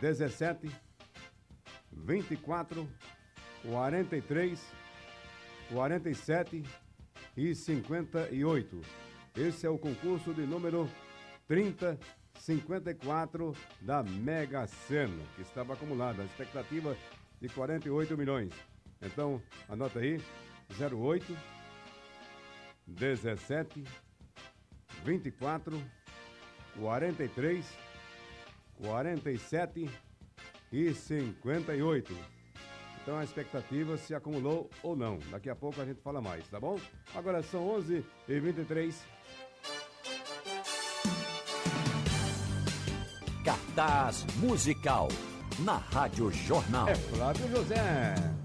17, 24, 43, 47 e 58. Esse é o concurso de número 3054 da Mega Sena, que estava acumulada, a expectativa de 48 milhões. Então, anota aí, 08, 17, 24, 43, 47 e 58. Então a expectativa se acumulou ou não. Daqui a pouco a gente fala mais, tá bom? Agora são 11h23. Cartaz musical na Rádio Jornal. É Flávio José.